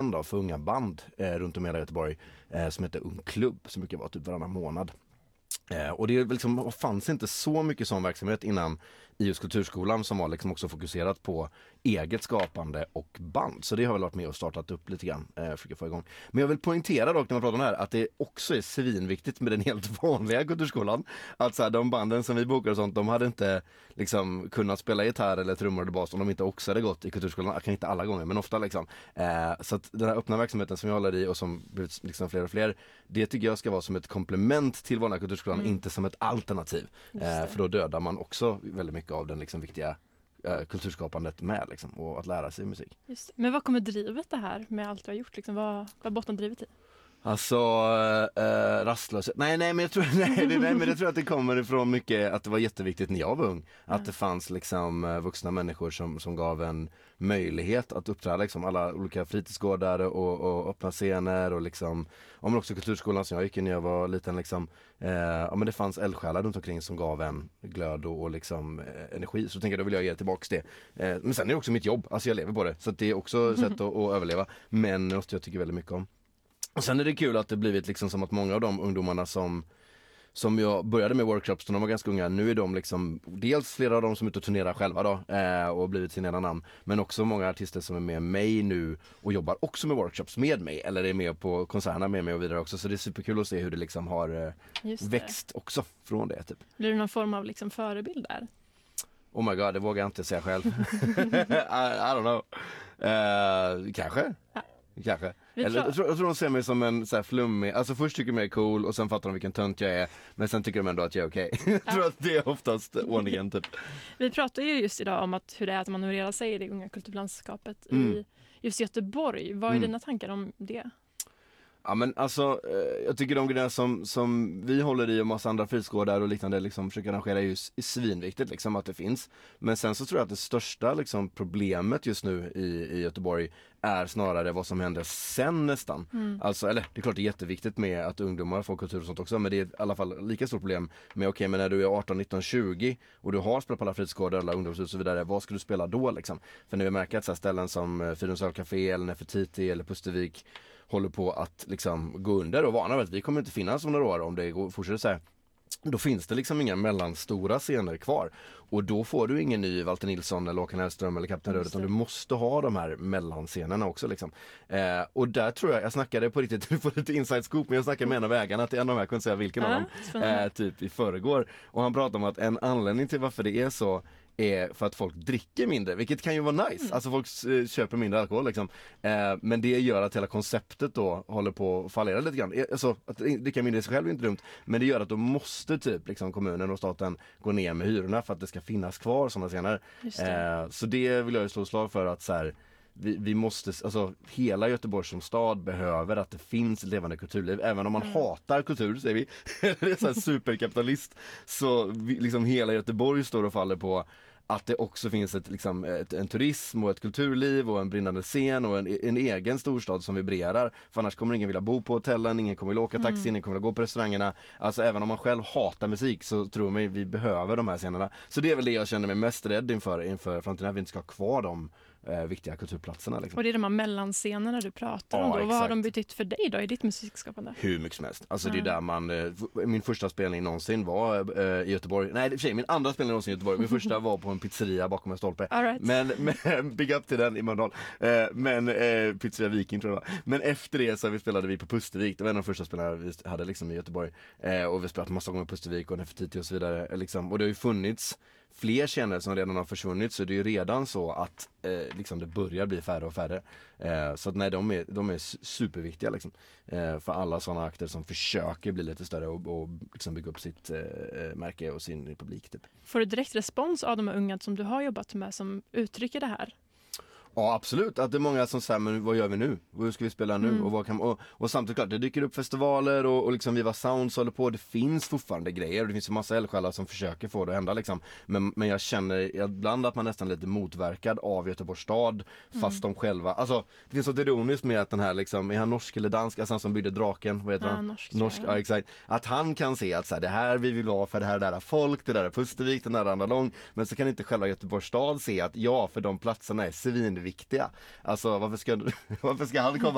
band då, för unga band runt om i hela Göteborg som heter Ung Klubb, som brukar vara typ varannan månad. Och det liksom, fanns inte så mycket sån verksamhet innan i just kulturskolan, som var liksom också fokuserat på eget skapande och band. Så det har väl varit med och startat upp lite grann för att få igång. Men jag vill poängtera dock när man pratar om det här att det också är svinviktigt med den helt vanliga kulturskolan. Att så här, de banden som vi bokar och sånt, de hade inte liksom kunnat spela gitarr eller trummor eller bas om de inte också hade gått i kulturskolan. Jag kan inte alla gånger, men ofta liksom. Så att den här öppna verksamheten som vi håller i och som blir liksom fler och fler, det tycker jag ska vara som ett komplement till vanliga kulturskolan, inte som ett alternativ. För då dödar man också väldigt mycket av den liksom viktiga kulturskapandet med liksom, och att lära sig musik. Just. Men vad kommer drivet det här med allt du har gjort? Liksom, vad bottnar drivet i? Alltså rastlöshet. Nej men jag tror att det kommer ifrån mycket att det var jätteviktigt när jag var ung. Att det fanns liksom vuxna människor som gav en möjlighet att uppträda liksom alla olika fritidsgårdar och öppna scener och liksom, men också kulturskolan som jag gick i när jag var liten liksom, men det fanns eldsjälar runt omkring som gav en glöd och liksom energi. Så tänker jag, då vill jag ge tillbaka det. Men sen är det också mitt jobb, alltså jag lever på det. Så att det är också ett sätt att överleva. Men något jag tycker väldigt mycket om. Och sen är det kul att det blivit liksom som att många av de ungdomarna som jag började med workshops när de var ganska unga, nu är de liksom dels flera av dem som är ute och turnerar själva då och blivit sina egna namn, men också många artister som är med mig nu och jobbar också med workshops med mig eller är med på konserterna med mig och vidare också, så det är superkul att se hur det liksom har växt också från det typ. Blir det någon form av liksom förebild där? Oh my god, det vågar jag inte säga själv. I don't know. Kanske. Ja. Kanske. Eller, jag tror de ser mig som en så här flummig, alltså först tycker de jag är cool och sen fattar de vilken tönt jag är, men sen tycker de ändå att jag är okej. Jag tror att det är oftast ordningen typ. Vi pratar ju just idag om hur det är att manövrera sig i det unga kulturlandskapet i just Göteborg. Vad är dina tankar om det? Ja men alltså, jag tycker de grejerna som vi håller i och massa andra fritidsgårdar och liknande liksom försöker arrangera är svinviktigt liksom att det finns. Men sen så tror jag att det största liksom problemet just nu i Göteborg är snarare vad som händer sen nästan. Alltså, eller det är klart det är jätteviktigt med att ungdomar får kultur och sånt också, men det är i alla fall lika stort problem med men när du är 18, 19, 20 och du har spelat på alla fritidsgårdar, alla ungdomshus och så vidare, vad ska du spela då liksom? För när vi märker att så här ställen som Fridhems ölcafé eller Nefertiti eller Pustervik håller på att liksom gå under och varnar att vi kommer inte finnas om några år om det fortsätter så här. Då finns det liksom inga mellanstora scener kvar. Och då får du ingen ny Walter Nilsson eller Håkan Hellström eller Kapten Röd, utan du måste ha de här mellanscenerna också liksom. Och där tror jag snackade på riktigt, du får lite inside scoop, men jag snackade med en av ägarna till en av dem, jag kunde säga vilken av dem, typ i förrgår. Och han pratade om att en anledning till varför det är så är för att folk dricker mindre, vilket kan ju vara nice. Alltså folk köper mindre alkohol liksom. Men det gör att hela konceptet då håller på att fallera lite grann. Alltså att dricka mindre i sig själv är inte dumt, men det gör att då måste typ liksom kommunen och staten gå ner med hyrorna för att det ska finnas kvar sådana scener. Så det vill jag ju slå slag för att så här, vi måste, alltså hela Göteborg som stad behöver att det finns ett levande kulturliv, även om man hatar kultur, säger vi. Det är så här superkapitalist, så liksom hela Göteborg står och faller på att det också finns en turism och ett kulturliv och en brinnande scen och en egen storstad som vibrerar. För annars kommer ingen vilja bo på hotellen, ingen kommer vilja åka taxi, ingen kommer vilja gå på restaurangerna. Alltså även om man själv hatar musik så tror mig vi behöver de här scenerna. Så det är väl det jag känner mig mest rädd inför framtiden, att vi inte ska ha kvar de viktiga kulturplatserna. Liksom. Och det är de här mellanscenerna du pratar om då. Vad har de betytt för dig då i ditt musikskapande? Hur mycket som helst. Alltså det är där min första spelning någonsin var i Göteborg. Nej, min andra spelning någonsin i Göteborg. Min första var på en pizzeria bakom en stolpe. Right. Men big up till den i Mölndal. Pizzeria Viking tror jag. Men efter det så spelade vi på Pustervik. Det var en av de första spelarna vi hade liksom i Göteborg. Och vi spelade massa gånger på Pustervik och Nefertiti och så vidare. Liksom. Och det har ju funnits fler scener som redan har försvunnit, så det är ju redan så att liksom det börjar bli färre och färre. Så att nej, de är superviktiga liksom, för alla sådana akter som försöker bli lite större och liksom bygga upp sitt märke och sin publik typ. Får du direkt respons av de här unga som du har jobbat med som uttrycker det här? Ja, absolut. Att det är många som säger, men vad gör vi nu? Hur ska vi spela nu? Och samtidigt klart, det dyker upp festivaler och liksom Viva Sounds håller på. Det finns fortfarande grejer och det finns en massa eldsjälar som försöker få det att hända liksom. Men jag känner ibland att man nästan är lite motverkad av Göteborgs stad, fast de själva, alltså det finns något ironiskt med att den här liksom, är han norsk eller dansk, alltså han som byggde draken, vad heter han? Norsk, ja exakt. Att han kan se att så här, det här vi vill ha för det här där folk, det där är Pustervik, den där andra lång, men så kan inte själva Göteborgs stad se att för de platserna är svinviktiga. Alltså varför ska han komma